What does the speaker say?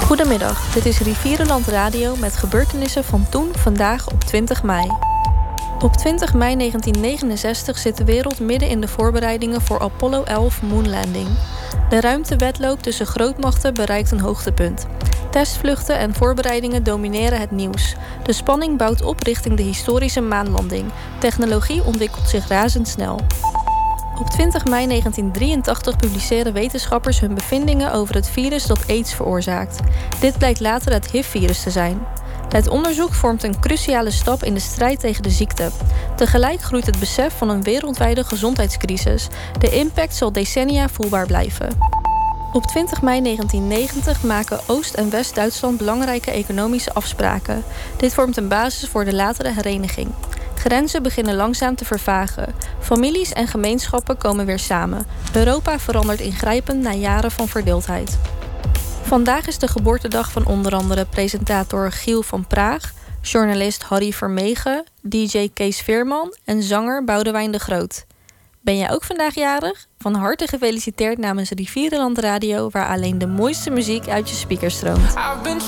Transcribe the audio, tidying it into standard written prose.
Goedemiddag, dit is Rivierenland Radio met gebeurtenissen van toen, vandaag op 20 mei. Op 20 mei 1969 zit de wereld midden in de voorbereidingen voor Apollo 11 Moonlanding. De ruimtewedloop tussen grootmachten bereikt een hoogtepunt. Testvluchten en voorbereidingen domineren het nieuws. De spanning bouwt op richting de historische maanlanding. Technologie ontwikkelt zich razendsnel. Op 20 mei 1983 publiceren wetenschappers hun bevindingen over het virus dat AIDS veroorzaakt. Dit blijkt later het HIV-virus te zijn. Het onderzoek vormt een cruciale stap in de strijd tegen de ziekte. Tegelijk groeit het besef van een wereldwijde gezondheidscrisis. De impact zal decennia voelbaar blijven. Op 20 mei 1990 maken Oost- en West-Duitsland belangrijke economische afspraken. Dit vormt een basis voor de latere hereniging. Grenzen beginnen langzaam te vervagen. Families en gemeenschappen komen weer samen. Europa verandert ingrijpend na jaren van verdeeldheid. Vandaag is de geboortedag van onder andere presentator Giel van Praag, journalist Harry Vermegen, DJ Kees Veerman en zanger Boudewijn de Groot. Ben jij ook vandaag jarig? Van harte gefeliciteerd namens Rivierenland Radio, waar alleen de mooiste muziek uit je speakers stroomt.